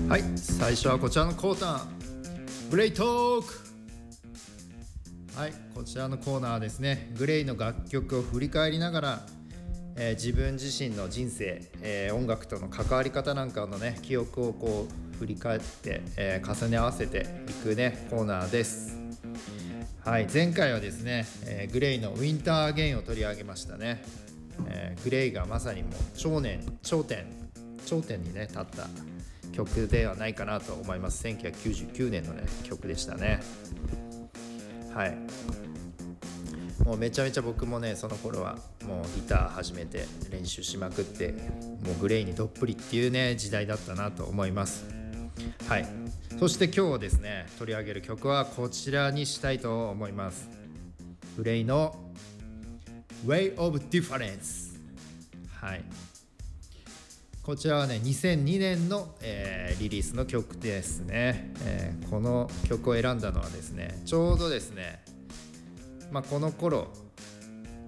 はい、最初はこちらのコーナー、グレイトーク。はい、こちらのコーナーはですね、グレイの楽曲を振り返りながら、自分自身の人生、音楽との関わり方なんかのね、記憶をこう振り返って、重ね合わせていくねコーナーです。はい、前回はですね、グレイのウィンターアゲインを取り上げましたね。グレイがまさにもう頂点にね立った曲ではないかなと思います。1999年のね曲でしたね。はい、もうめちゃめちゃ僕もねその頃はもうギター始めて練習しまくって、もうグレイにどっぷりっていうね時代だったなと思います。はい、そして今日ですね取り上げる曲はこちらにしたいと思います。グレイの Way of Difference。 はい、こちらはね2002年の、リリースの曲ですね。この曲を選んだのはですねちょうどですね、この頃